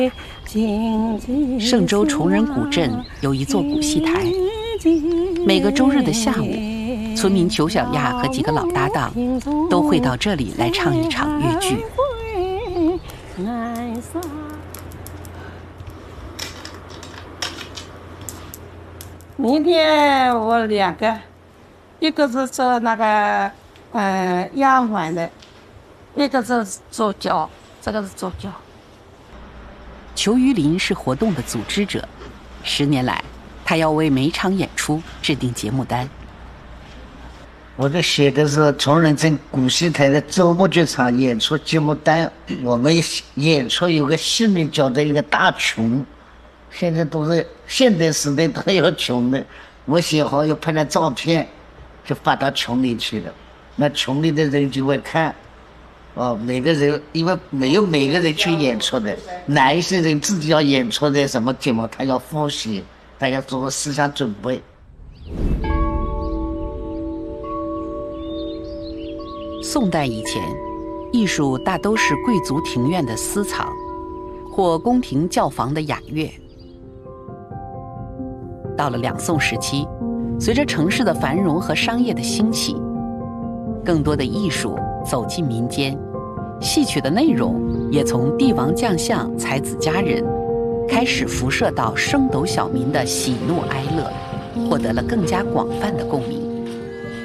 嵊州崇仁古镇有一座古戏台，每个周日的下午，村民裘小亚和几个老搭档都会到这里来唱一场越剧。 明天我2个，一个是做那个丫鬟的，一个是做脚，这个是做脚。 裘于林是活动的组织者，10年来，他要为每场演出制定节目单。 我这写的是崇仁镇古戏台的周末剧场演出节目单。我们演出有个戏名叫做一个大穷，现在都是现代时代都要穷的。我写好又拍了照片，就发到群里去了。那群里的人就会看，每个人因为没有每个人去演出的，哪一些人自己要演出的什么节目，他要复习，他要做思想准备。 宋代以前，艺术大都是贵族庭院的私藏，或宫廷教坊的雅乐。到了两宋时期，随着城市的繁荣和商业的兴起，更多的艺术走进民间，戏曲的内容也从帝王将相、才子佳人，开始辐射到升斗小民的喜怒哀乐，获得了更加广泛的共鸣。